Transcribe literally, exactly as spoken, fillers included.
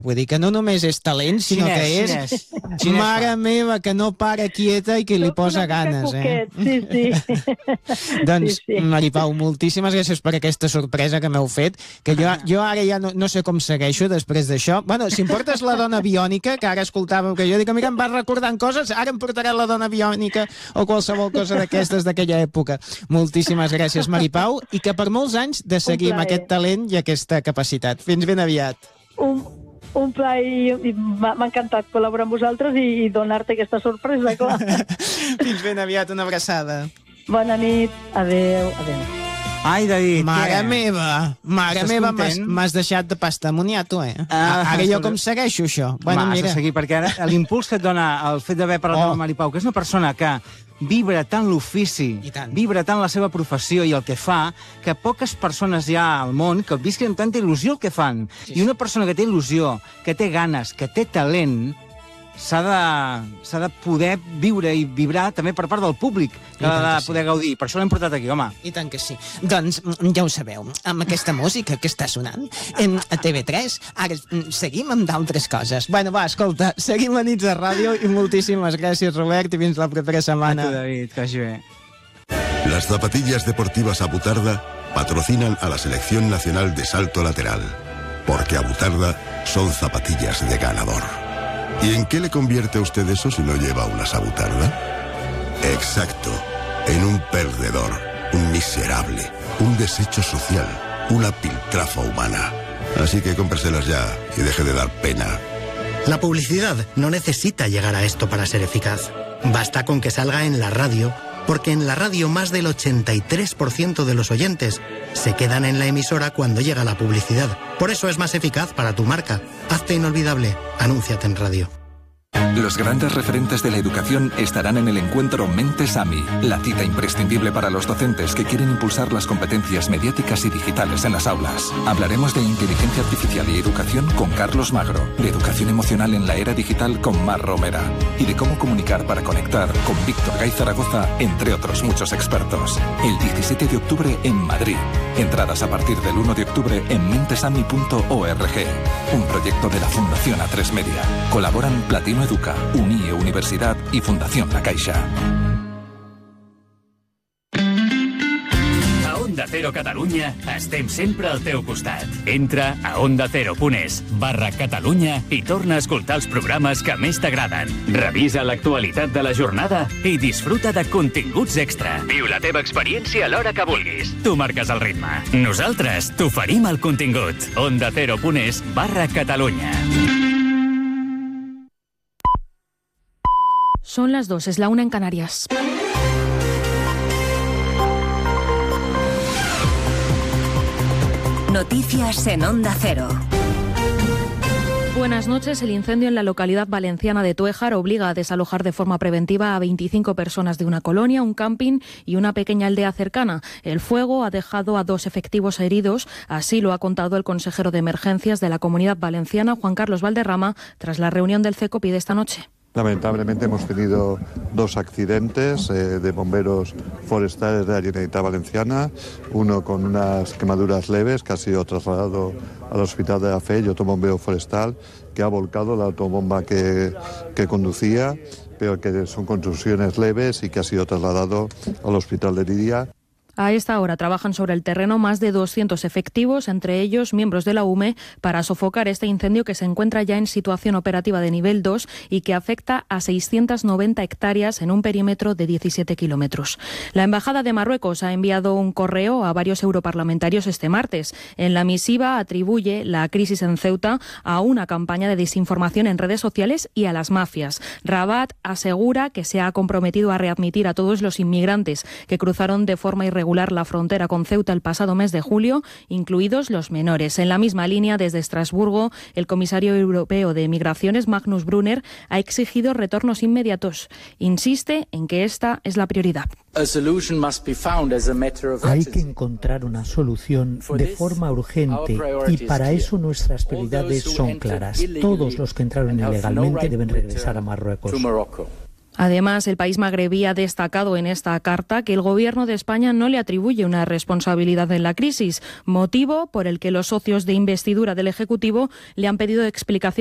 Vull dir que no només és talent, sinó xinès, que és xinès. Xinès mare fa. meva, que no para quieta i que li posa ganes, eh? Sí, sí. Doncs, Sí, sí. Maripau, moltíssimes gràcies per aquesta sorpresa que m'heu fet, que jo, jo ara ja no, no sé com segueixo després d'això. Bueno, si em portes la dona biònica, que ara escoltàvem, que jo dic, mira, em vas recordant coses, ara em portaré la dona biònica o qualsevol cosa d'aquestes d'aquella època. Moltíssimes gràcies, Maripau, i que per molts anys de seguir amb aquest talent i aquesta capacitat. Fins ben aviat. Un, un plaer, i m'ha m'ha encantat col·laborar amb vosaltres i, i donar-te aquesta sorpresa, clar. Fins ben aviat, una abraçada. Bona nit, adeu, adeu. Ai, David, Mare què? meva, mare Estàs meva, m'has content? m'has deixat de pastamoniar, tu, eh? Ah, Ara jo escolta. com segueixo això? Bueno, Va, has de seguir, perquè ara l'impuls que et dona el fet d'haver parlat Oh. amb la Maripau, que és una persona que vibra tant l'ofici, vibra tant la seva professió i el que fa, que poques persones hi ha al món que visquin amb tanta il·lusió el que fan. Sí, I una persona que té il·lusió, que té ganes, que té talent, s'ha de, s'ha de poder viure i vibrar també per part del públic, que ha de poder gaudir. Per això l'hem portat aquí, home. I tant que sí. Doncs ja ho sabeu, amb aquesta música que està sonant en a T V tres, ara mm, seguim amb d'altres coses. Bueno, va, escolta, seguim a Nits de Ràdio i moltíssimes gràcies, Robert, i fins la propera setmana. A tu, David, que vagi bé. Las zapatillas deportivas Abutarda patrocinan a la Selección Nacional de Salto Lateral, porque Abutarda son zapatillas de ganador. ¿Y en qué le convierte a usted eso si no lleva unas Abutarda? Exacto, en un perdedor, un miserable, un desecho social, una piltrafa humana. Así que cómpreselas ya y deje de dar pena. La publicidad no necesita llegar a esto para ser eficaz. Basta con que salga en la radio, porque en la radio más del ochenta y tres por ciento de los oyentes se quedan en la emisora cuando llega la publicidad. Por eso es más eficaz para tu marca. Hazte inolvidable. Anúnciate en radio. Los grandes referentes de la educación estarán en el encuentro Mentes A M I, la cita imprescindible para los docentes que quieren impulsar las competencias mediáticas y digitales en las aulas. Hablaremos de inteligencia artificial y educación con Carlos Magro, de educación emocional en la era digital con Mar Romera y de cómo comunicar para conectar con Víctor Gay Zaragoza, entre otros muchos expertos. El diecisiete de octubre en Madrid. Entradas a partir del uno de octubre en mentesami punto org. Un proyecto de la Fundación A tres Media. Colaboran Platino Educa, Unie Universidad i Fundació La Caixa. A Onda Cero Catalunya estem sempre al teu costat. Entra a ondacero.es barra Catalunya i torna a escoltar els programes que més t'agraden. Revisa l'actualitat de la jornada i disfruta de continguts extra. Viu la teva experiència a l'hora que vulguis. Tu marques el ritme. Nosaltres t'oferim el contingut. ondacero.es barra Catalunya. Son las dos, es la una en Canarias. Noticias en Onda Cero. Buenas noches. El incendio en la localidad valenciana de Tuéjar obliga a desalojar de forma preventiva a veinticinco personas de una colonia, un camping y una pequeña aldea cercana. El fuego ha dejado a dos efectivos heridos. Así lo ha contado el consejero de Emergencias de la Comunidad Valenciana, Juan Carlos Valderrama, tras la reunión del CECOPI de esta noche. Lamentablemente hemos tenido dos accidentes eh, de bomberos forestales de la Generalitat Valenciana, uno con unas quemaduras leves que ha sido trasladado al hospital de la Fe y otro bombero forestal que ha volcado la autobomba que, que conducía, pero que son contusiones leves y que ha sido trasladado al hospital de Lidia. A esta hora trabajan sobre el terreno más de doscientos efectivos, entre ellos miembros de la U M E, para sofocar este incendio que se encuentra ya en situación operativa de nivel dos y que afecta a seiscientas noventa hectáreas en un perímetro de diecisiete kilómetros. La Embajada de Marruecos ha enviado un correo a varios europarlamentarios este martes. En la misiva atribuye la crisis en Ceuta a una campaña de desinformación en redes sociales y a las mafias. Rabat asegura que se ha comprometido a readmitir a todos los inmigrantes que cruzaron de forma irregular la frontera con Ceuta el pasado mes de julio, incluidos los menores. En la misma línea, desde Estrasburgo, el comisario europeo de Migraciones, Magnus Brunner, ha exigido retornos inmediatos. Insiste en que esta es la prioridad. Hay que encontrar una solución de forma urgente y para eso nuestras prioridades son claras. Todos los que entraron ilegalmente deben regresar a Marruecos. Además, el país magrebí ha destacado en esta carta que el Gobierno de España no le atribuye una responsabilidad en la crisis, motivo por el que los socios de investidura del Ejecutivo le han pedido explicaciones